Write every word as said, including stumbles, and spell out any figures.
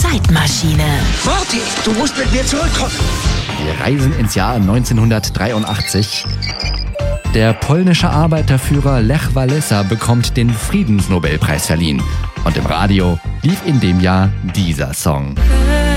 Zeitmaschine. Morty, du musst mit mir zurückkommen. Wir reisen ins Jahr neunzehnhundertdreiundachtzig. Der polnische Arbeiterführer Lech Wałęsa bekommt den Friedensnobelpreis verliehen. Und im Radio lief in dem Jahr dieser Song.